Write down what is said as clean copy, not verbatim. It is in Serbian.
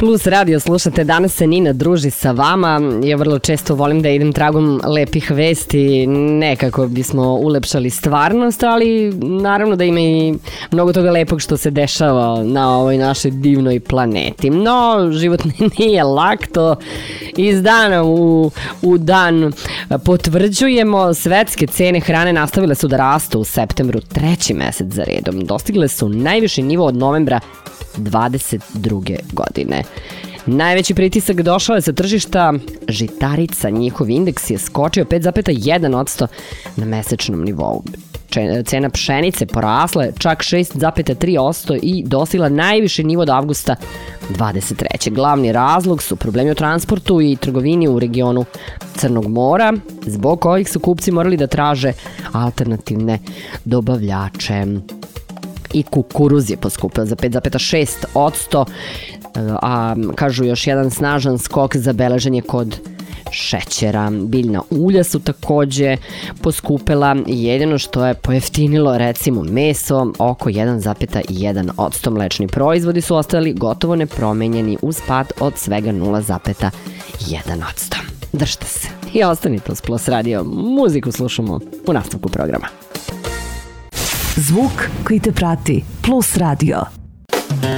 Plus radio slušate, danas se Nina druži sa vama. Ja vrlo često volim da idem tragom lepih vesti, ne kako bismo ulepšali stvarnost, ali naravno da ima i mnogo toga lepog što se dešava na ovoj našoj divnoj planeti. No, život nije lak, to iz dana u dan potvrđujemo. Svetske cene hrane nastavile su da rastu u septembru, treći mesec za redom. Dostigle su najviši nivo od novembra 22. godine. Najveći pritisak došao je sa tržišta žitarica. Njihov indeks je skočio 5,1% na mesečnom nivou. Cena pšenice porasla je čak 6,3% i dostigla najviši nivo od avgusta 23. Glavni razlog su problemi u transportu i trgovini u regionu Crnog mora, zbog kojih su kupci morali da traže alternativne dobavljače. I kukuruz je poskupio za 5,6%, a kažu još jedan snažan skok zabeležen je kod šećera. Biljna ulja su takođe poskupela, jedino što je pojeftinilo recimo meso oko 1,1%. Mlečni proizvodi su ostali gotovo nepromenjeni uz pad od svega 0,1%. Držite se i ostanite uz Plus radio. Muziku slušamo u nastavku programa. Zvuk koji te prati. Plus radio.